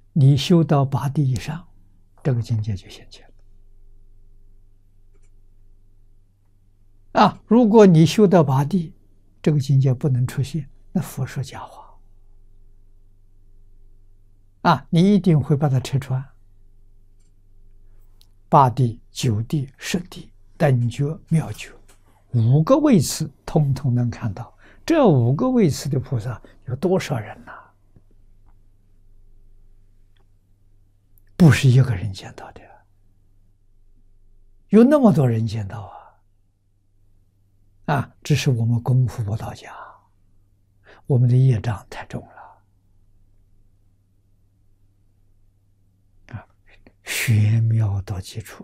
你修到八地以上，这个境界就现前了。如果你修到八地，这个境界不能出现，那佛说假话。你一定会把它拆穿。八地、九地、十地、等觉、妙觉，5个位次通通能看到。这5个位次的菩萨有多少人呐？不是一个人见到的，有那么多人见到只是我们功夫不到家，我们的业障太重了。玄妙到基础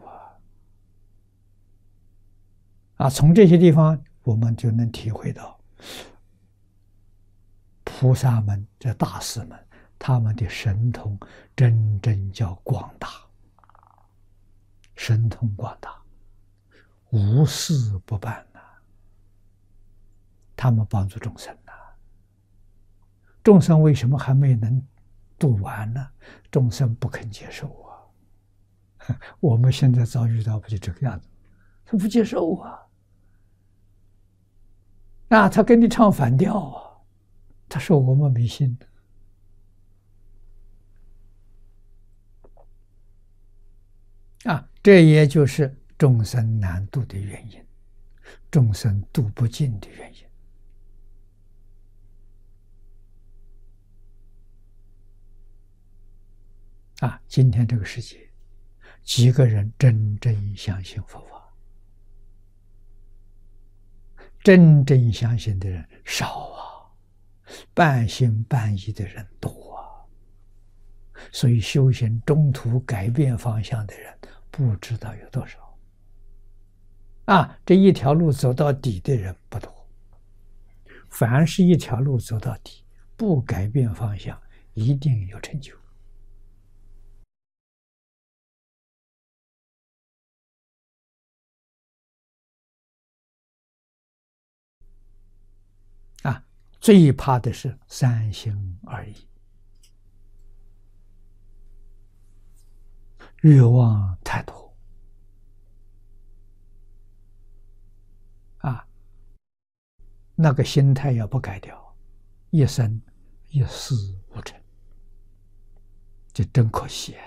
从这些地方我们就能体会到菩萨们这大师们他们的神通真正叫广大，神通广大，无事不办他们帮助众生众生为什么还没能度完呢？众生不肯接受我们现在遭遇到不就这个样子？他不接受他跟你唱反调他说我们迷信这也就是众生难度的原因，众生度不尽的原因今天这个世界几个人真正相信佛法？真正相信的人少半信半疑的人多所以修行中途改变方向的人不知道有多少这一条路走到底的人不多。凡是一条路走到底，不改变方向，一定有成就最怕的是三心二意，欲望太多那个心态要不改掉，一生一事无成，这真可惜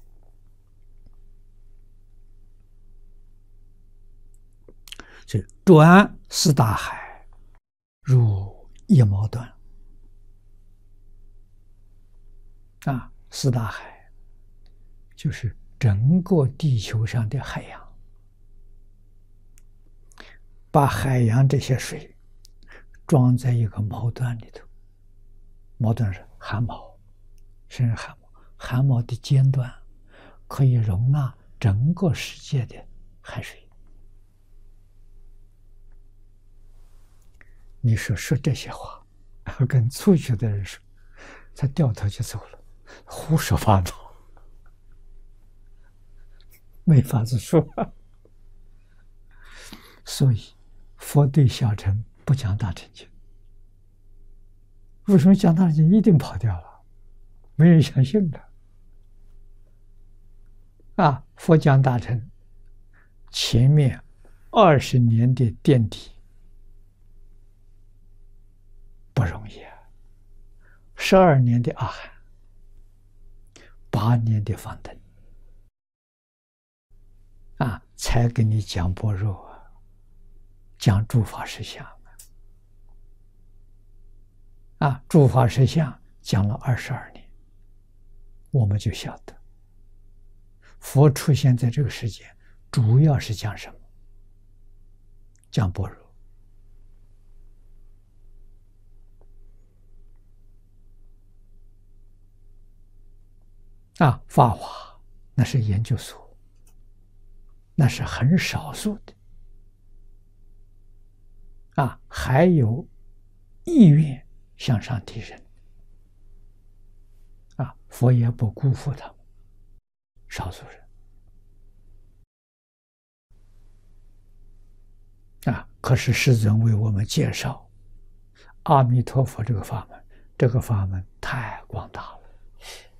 所以转四大海，入一毛断四大海就是整个地球上的海洋，把海洋这些水装在一个毛端里头，毛端是汗毛，甚至汗毛的尖端可以容纳整个世界的海水。你说这些话，跟出去的人说，他掉头就走了，胡说八道，没法子说。所以佛对小乘不讲大乘经。为什么讲大乘经一定跑掉了？没人相信的佛讲大乘前面20年的垫底不容易12年的阿含，8年的方等才给你讲般若讲诸法实相诸法实相讲了22年，我们就晓得佛出现在这个世界主要是讲什么？讲般若法华那是研究所，那是很少数的还有意愿向上提升佛也不辜负他们少数人可是世尊为我们介绍阿弥陀佛这个法门，这个法门太广大了